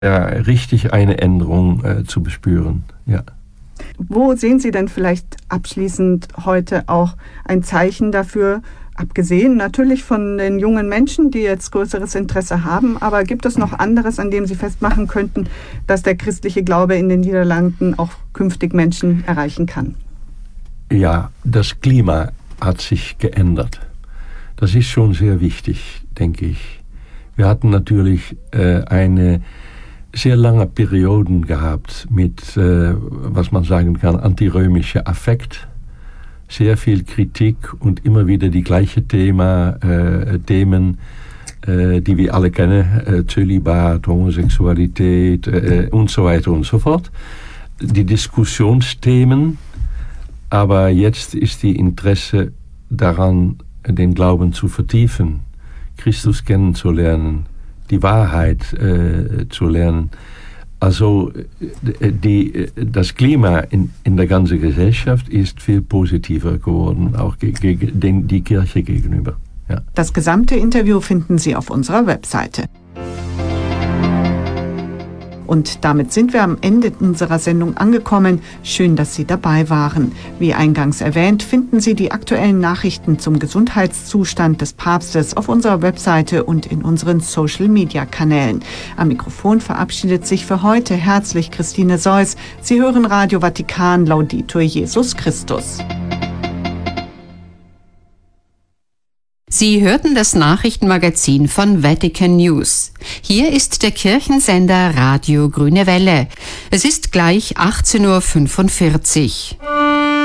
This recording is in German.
richtig eine Änderung zu bespüren. Ja. Wo sehen Sie denn vielleicht abschließend heute auch ein Zeichen dafür, abgesehen natürlich von den jungen Menschen, die jetzt größeres Interesse haben, aber gibt es noch anderes, an dem Sie festmachen könnten, dass der christliche Glaube in den Niederlanden auch künftig Menschen erreichen kann? Ja, das Klima hat sich geändert. Das ist schon sehr wichtig, denke ich. Wir hatten natürlich eine sehr lange Perioden gehabt mit, was man sagen kann, antirömischer Affekt. Sehr viel Kritik und immer wieder die gleichen Themen, die wir alle kennen, Zölibat, Homosexualität und so weiter und so fort. Die Diskussionsthemen, aber jetzt ist die Interesse daran, den Glauben zu vertiefen, Christus kennenzulernen, die Wahrheit zu lernen. Also das Klima in der ganzen Gesellschaft ist viel positiver geworden, auch die Kirche gegenüber. Ja. Das gesamte Interview finden Sie auf unserer Webseite. Und damit sind wir am Ende unserer Sendung angekommen. Schön, dass Sie dabei waren. Wie eingangs erwähnt, finden Sie die aktuellen Nachrichten zum Gesundheitszustand des Papstes auf unserer Webseite und in unseren Social-Media-Kanälen. Am Mikrofon verabschiedet sich für heute herzlich Christine Seuss. Sie hören Radio Vatikan, Laudetur Jesus Christus. Sie hörten das Nachrichtenmagazin von Vatican News. Hier ist der Kirchensender Radio Grüne Welle. Es ist gleich 18:45 Uhr.